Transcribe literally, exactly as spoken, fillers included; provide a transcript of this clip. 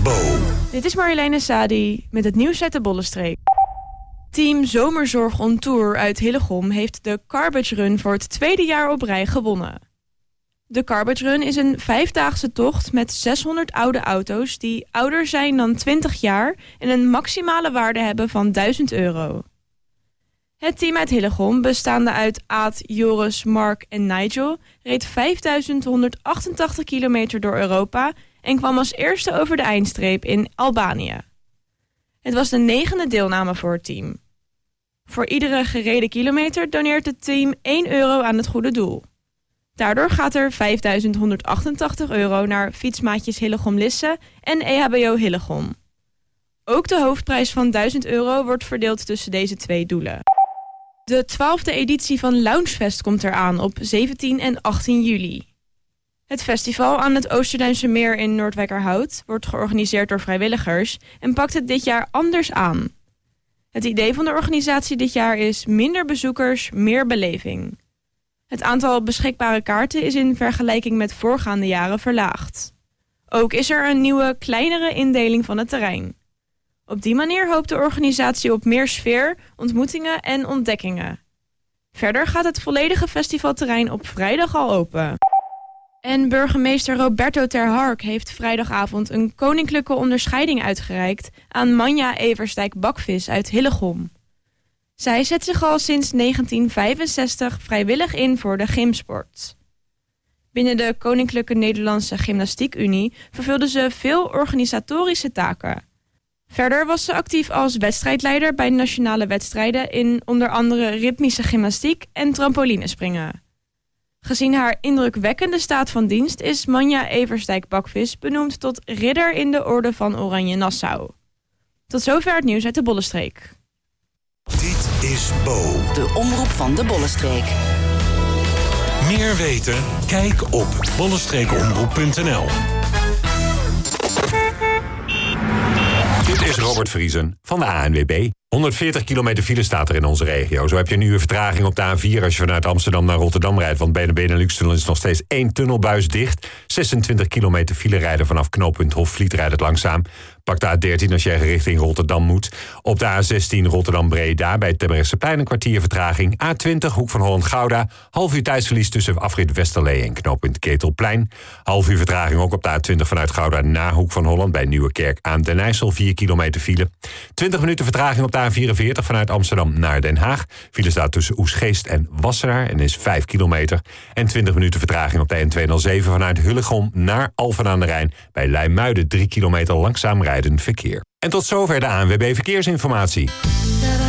Bo. Dit is Marjoleine Sadi met het nieuws uit de Bollenstreek. Team Zomerzorg on Tour uit Hillegom heeft de Garbage Run voor het tweede jaar op rij gewonnen. De Garbage Run is een vijfdaagse tocht met zeshonderd oude auto's die ouder zijn dan twintig jaar en een maximale waarde hebben van duizend euro. Het team uit Hillegom, bestaande uit Aad, Joris, Mark en Nigel, reed vijfduizend honderdachtentachtig kilometer door Europa en kwam als eerste over de eindstreep in Albanië. Het was de negende deelname voor het team. Voor iedere gereden kilometer doneert het team één euro aan het goede doel. Daardoor gaat er vijfduizend honderdachtentachtig euro naar Fietsmaatjes Hillegom-Lisse en E H B O Hillegom. Ook de hoofdprijs van duizend euro wordt verdeeld tussen deze twee doelen. De twaalfde editie van Loungefest komt eraan op zeventien en achttien juli. Het festival aan het Oosterduinse Meer in Noordwijkerhout wordt georganiseerd door vrijwilligers en pakt het dit jaar anders aan. Het idee van de organisatie dit jaar is minder bezoekers, meer beleving. Het aantal beschikbare kaarten is in vergelijking met voorgaande jaren verlaagd. Ook is er een nieuwe, kleinere indeling van het terrein. Op die manier hoopt de organisatie op meer sfeer, ontmoetingen en ontdekkingen. Verder gaat het volledige festivalterrein op vrijdag al open. En burgemeester Roberto Ter Hark heeft vrijdagavond een koninklijke onderscheiding uitgereikt aan Manja Eversdijk Bakvis uit Hillegom. Zij zet zich al sinds negentien vijfenzestig vrijwillig in voor de gymsport. Binnen de Koninklijke Nederlandse Gymnastiek Unie vervulde ze veel organisatorische taken. Verder was ze actief als wedstrijdleider bij nationale wedstrijden in onder andere ritmische gymnastiek en trampolinespringen. Gezien haar indrukwekkende staat van dienst is Manja Eversdijk Bakvis benoemd tot ridder in de Orde van Oranje Nassau. Tot zover het nieuws uit de Bollenstreek. Dit is Bo. De omroep van de Bollenstreek. Meer weten? Kijk op bollenstreekomroep punt n l. Dit is Robert Vriesen van de A N W B. honderdveertig kilometer file staat er in onze regio. Zo heb je nu een vertraging op de A vier als je vanuit Amsterdam naar Rotterdam rijdt. Want bij de Benelux-tunnel is nog steeds één tunnelbuis dicht. zesentwintig kilometer file rijden vanaf knooppunt Hofvliet rijdt het langzaam. Pak de A dertien als jij richting Rotterdam moet. Op de A zestien Rotterdam-Breda bij het Terbrechtseplein een kwartier vertraging. A twintig Hoek van Holland-Gouda. Half uur tijdsverlies tussen afrit Westerlee en knooppunt Ketelplein. Half uur vertraging ook op de A twintig vanuit Gouda naar Hoek van Holland bij Nieuwekerk aan Den IJssel. vier kilometer file. twintig minuten vertraging op de A vierenveertig vanuit Amsterdam naar Den Haag. File staat tussen Oesgeest en Wassenaar en is vijf kilometer. En twintig minuten vertraging op de N tweehonderdzeven vanuit Hillegom naar Alphen aan de Rijn bij Leimuiden. drie kilometer langzaam rijdend verkeer. En tot zover de A N W B Verkeersinformatie.